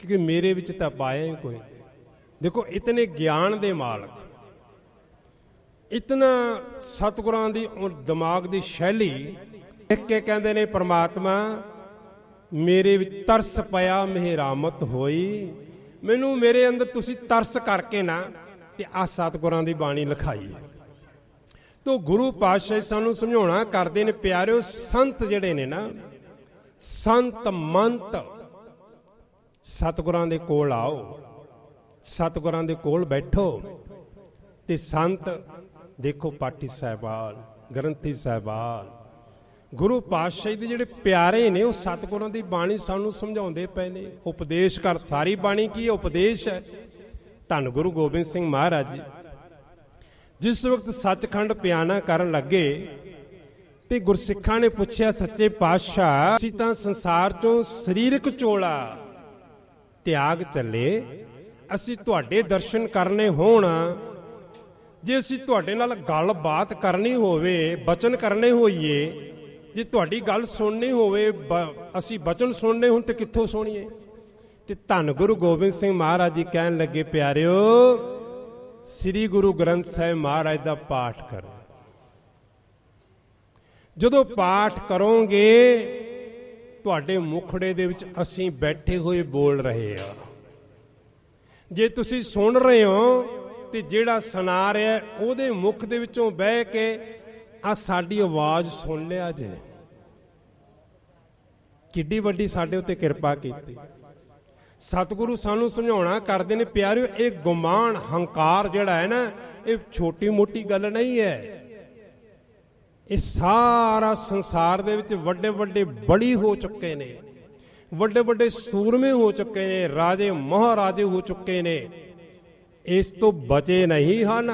क्योंकि मेरे विच तां पाया ही कोई नहीं। देखो इतने ज्ञान दे मालक, इतना सतगुरां दी दिमाग दी शैली देख के कहंदे ने परमात्मा मेरे विच तरस पया मेहरामत होई, मैनू मेरे अंदर तुसी तरस करके ना ते आ सतगुरां दी बाणी लिखाई है। तो गुरु पातशाह सानू समझाउणा करदे ने प्यारिओ, संत जिहड़े ने ना, संत मंत सतगुरां दे कोल आओ, सतगुरां दे कोल बैठो। ते संत देखो पाठी साहिबान, ग्रंथी साहिबान, गुरु पातशाह दे जिहड़े प्यारे ने वो सतगुरां दी बाणी सानू समझाउंदे पए ने। उपदेश कर, सारी बाणी की है? उपदेश है। धन गुरु गोबिंद सिंह महाराज जी जिस वक्त सचखंड पियाना करन लगे ते गुरसिखां ने पुछया, सच्चे पातशाह असीं तां संसार चों सरीरक चोला त्याग चले, असीं तुहाडे दर्शन करने होण, जे असीं तुहाडे नाल गल बात करनी होवे, बचन करने होइए, जे तुहाडी गल सुननी होवे, असीं बचन सुनने होण ते कित्थों सुणीए? ते धन गुरु गोबिंद सिंह महाराज जी कहन लगे, प्यारिओ श्री गुरु ग्रंथ साहिब महाराज दा पाठ करो। जदों पाठ करोगे तुहाडे मुखड़े दे विच असीं बैठे होए बोल रहे आ, जे तुसीं सुन रहे हो ते जिहड़ा सुना रहा उहदे मुख दे विचों बह के आ साडी आवाज़ सुन लिया जे। किड्डी वड्डी साडे उत्ते किरपा कीती। सतगुरु सानू समझाउणा करदे ने प्यारिओ, ये गुमान हंकार जिहड़ा है ना, ये छोटी मोटी गल नहीं है। ये सारा संसार दे विच वड्डे वड्डे बड़ी हो चुके ने, वड्डे वड्डे सूरमे हो चुके ने, राजे महाराजे हो चुके ने, इस तो बचे नहीं हन।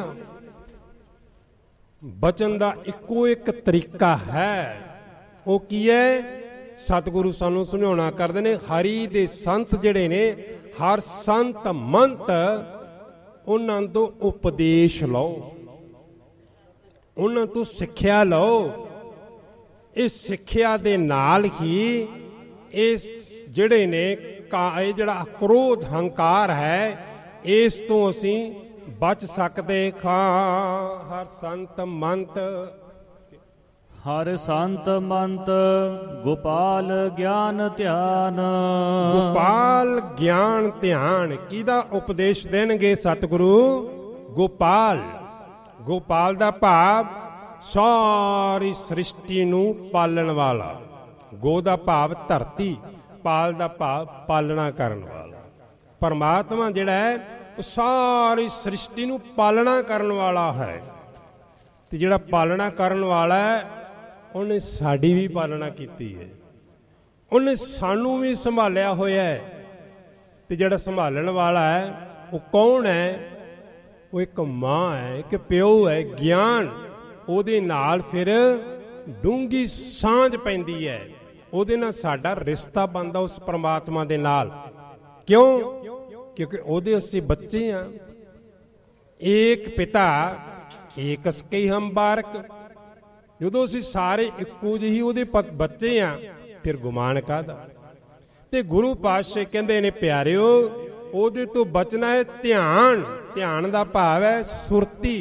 बचन दा इक्को एक तरीका है, वो की है? सतगुरु सानू समझाउणा करदे ने, हरि दे संत जिहड़े ने, हर संत मंत उन्हां तों उपदेश लो, उन्हां तों सिੱਖਿਆ लो। इस सिੱਖਿਆ दे नाल ही इस जिहड़े ने ਇਹ ਜਿਹੜਾ क्रोध हंकार है, इस तो असीं बच सकते खां। हर संत मंत, हर संत मंत गोपाल ज्ञान ध्यान। गोपाल ज्ञान ध्यान किहदा उपदेश देणगे सतगुरु? गोपाल। गोपाल दा भाव सारी सृष्टि नूं पालण वाला। गो दा भाव धरती, पाल दा भाव पालना करन वाला। परमात्मा जिहड़ा है वो सारी सृष्टि नूं पालना करन वाला है, ते जिहड़ा पालना करन वाला है उन्हें साड़ी भी पालना कीती है, उन्हें सानू भी संभालिया होया है। ते जिहड़ा संभालण वाला है वो कौन है? वो एक माँ है, एक प्यो है। ज्ञान उहदे नाल फिर डूंगी सांझ पैंदी है, उहदे नाल साडा रिश्ता बनदा उस परमात्मा दे नाल। क्यों? क्योंकि उहदे असीं बच्चे हां। एक पिता एक असके हम बारक। जदों असीं सारे इक्को जिही उहदे बच्चे हां, फिर गुमान काहदा? ते गुरु पातशाह कहंदे ने प्यारिओ, उहदे तो बचना है ध्यान। ध्यान दा भाव है सुरती।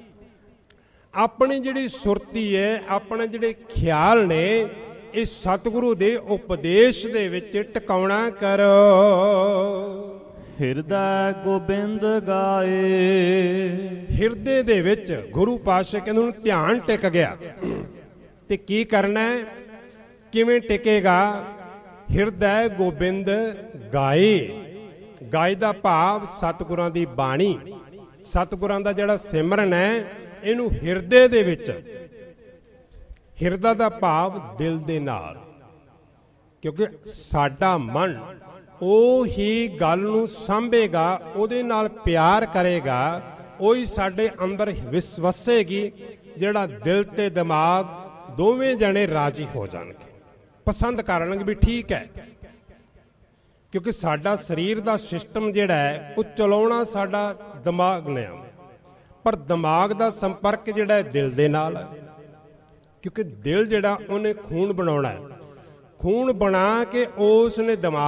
अपनी जिहड़ी सुरती है, अपने जिहड़े ख्याल ने, इस सतगुरु दे उपदेश दे विच टिकाउणा करो। हिरदै गोबिंद गाए। हिरदे दे विच गुरु पातशाह कहंदे हुण ध्यान टिक गया ते की करना है? किवें टिकेगा? हिरदै गोबिंद गाए। गाए दा भाव सतगुरां दी बाणी, सतगुरां दा जिहड़ा सिमरन है, इहनूं हिरदे दे विच, हिरदा दा भाव दिल दे नाल, क्योंकि साडा मन ਉਹੀ ਗੱਲ ਨੂੰ ਸਾਂਭੇਗਾ, ਉਹਦੇ ਨਾਲ ਪਿਆਰ ਕਰੇਗਾ, ਉਹੀ ਸਾਡੇ ਅੰਦਰ ਵਸੇਗੀ, ਜਿਹੜਾ ਦਿਲ ਤੇ ਦਿਮਾਗ ਦੋਵੇਂ ਜਣੇ ਰਾਜੀ ਹੋ ਜਾਣਗੇ, ਪਸੰਦ ਕਰਨਗੇ ਵੀ ਠੀਕ ਹੈ। ਕਿਉਂਕਿ ਸਾਡਾ ਸਰੀਰ ਦਾ ਸਿਸਟਮ ਜਿਹੜਾ ਹੈ ਉਹ ਚਲਾਉਣਾ ਸਾਡਾ ਦਿਮਾਗ ਨੇ, ਪਰ ਦਿਮਾਗ ਦਾ ਸੰਪਰਕ ਜਿਹੜਾ ਹੈ ਦਿਲ ਦੇ ਨਾਲ ਹੈ। ਕਿਉਂਕਿ ਦਿਲ ਜਿਹੜਾ ਉਹਨੇ ਖੂਨ ਬਣਾਉਣਾ ਹੈ, ਖੂਨ ਬਣਾ ਕੇ ਉਸ ਨੇ ਦਿਮਾਗ